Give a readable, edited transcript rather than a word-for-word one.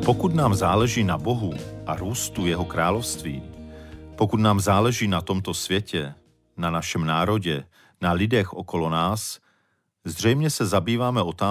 Pokud nám záleží na Bohu a růstu jeho království, pokud nám záleží na tomto světě, na našem národě, na lidech okolo nás, zřejmě se zabýváme otázkou,